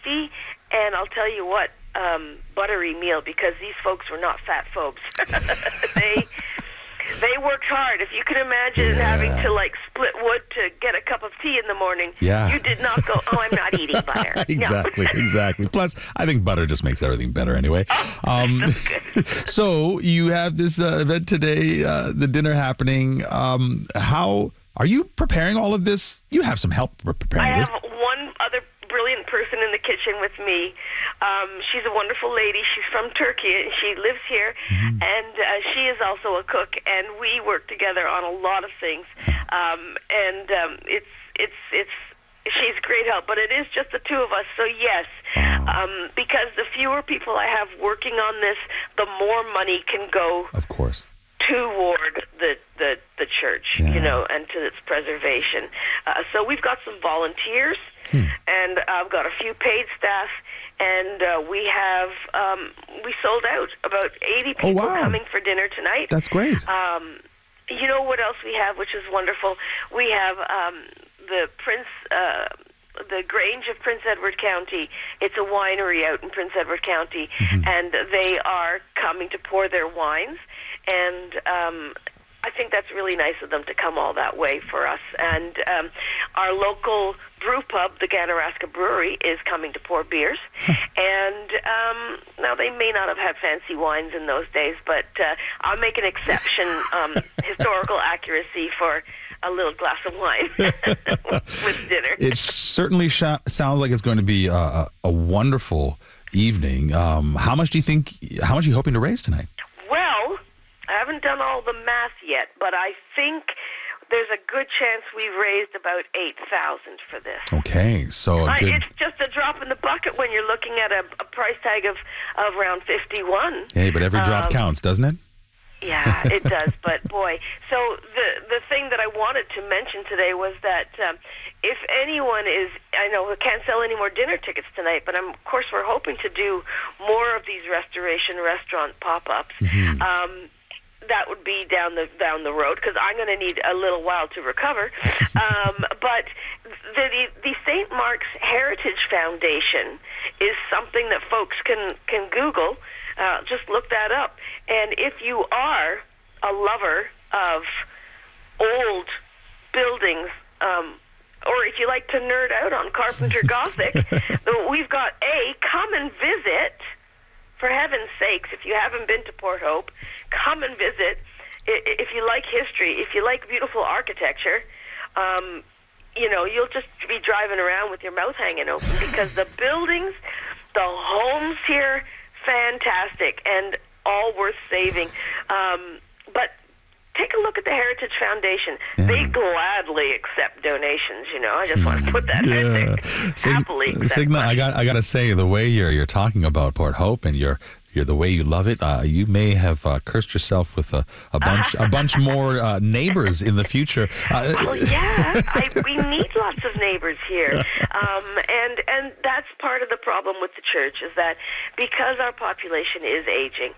tasty, and I'll tell you what, buttery meal, because these folks were not fat phobes. They worked hard. If you can imagine having to split wood to get a cup of tea in the morning, you did not go, oh, I'm not eating butter. Exactly. Plus, I think butter just makes everything better anyway. That's good. So you have this event today, the dinner happening. How are you preparing all of this? You have some help preparing this. I have one other brilliant person in the kitchen with me. She's a wonderful lady. She's from Turkey, and she lives here, and she is also a cook, and we work together on a lot of things. She's great help, but it is just the two of us. So yes, because the fewer people I have working on this, the more money can go, of course, toward the church, and to its preservation. So we've got some volunteers, and I've got a few paid staff, and we sold out. About 80 people coming for dinner tonight. That's great. You know what else we have, which is wonderful? We have the Grange of Prince Edward County. It's a winery out in Prince Edward County, and they are coming to pour their wines, and I think that's really nice of them to come all that way for us. And our local brew pub, the Ganaraska Brewery, is coming to pour beers. And now they may not have had fancy wines in those days, but I'll make an exception, historical accuracy, for a little glass of wine with dinner. It certainly sounds like it's going to be a wonderful evening. How much are you hoping to raise tonight? Well, I haven't done all the math yet, but I think there's a good chance we've raised about $8,000 for this. Okay, so it's just a drop in the bucket when you're looking at a price tag of around $51. Hey, but every drop counts, doesn't it? Yeah, it does. But boy, so the thing that I wanted to mention today was that if anyone I know we can't sell any more dinner tickets tonight, but of course we're hoping to do more of these restoration restaurant pop-ups. That would be down the road, because I'm going to need a little while to recover. But the St. Mark's Heritage Foundation is something that folks can Google. Just look that up. And if you are a lover of old buildings, or if you like to nerd out on Carpenter Gothic, we've got come and visit. For heaven's sakes, if you haven't been to Port Hope, come and visit. If you like history, if you like beautiful architecture, you'll just be driving around with your mouth hanging open, because the buildings, the homes here, fantastic and all worth saving. But take a look at the Heritage Foundation. Yeah. They gladly accept donations. I just want to put that out there. Happily accept Signa, I got to say, the way you're talking about Port Hope, and you're the way you love it, you may have cursed yourself with a bunch more neighbors in the future. Well, yeah, we need lots of neighbors here, and that's part of the problem with the church, is that because our population is aging.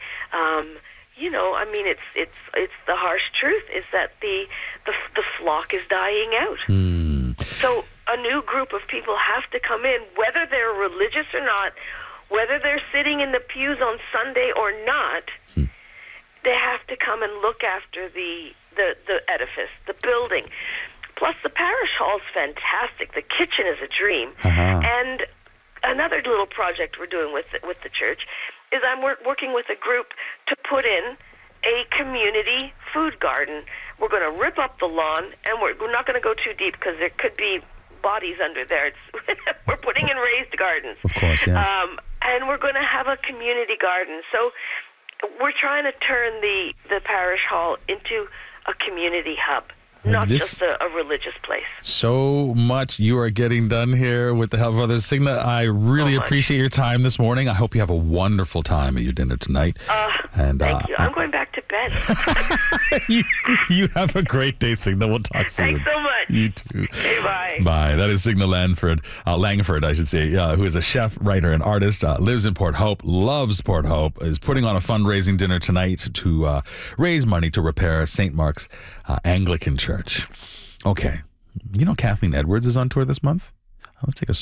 It's the harsh truth is that the flock is dying out. So a new group of people have to come in, whether they're religious or not, whether they're sitting in the pews on Sunday or not. They have to come and look after the edifice, the building. Plus, the parish hall is fantastic. The kitchen is a dream. And another little project we're doing with the church is I'm working with a group to put in a community food garden. We're going to rip up the lawn, and we're not going to go too deep because there could be bodies under there. We're putting in raised gardens. Of course, yes. And we're going to have a community garden. So we're trying to turn the parish hall into a community hub. Not just a religious place. So much you are getting done here with the help of others. Signa, I really appreciate your time this morning. I hope you have a wonderful time at your dinner tonight. Thank you. I'm going back to bed. you have a great day, Signa. We'll talk soon. Thanks so much. You too. Okay, bye. Bye. That is Signa Langford, I should say, who is a chef, writer, and artist, lives in Port Hope, loves Port Hope, is putting on a fundraising dinner tonight to raise money to repair St. Mark's Anglican Church. Okay. Kathleen Edwards is on tour this month. Let's take a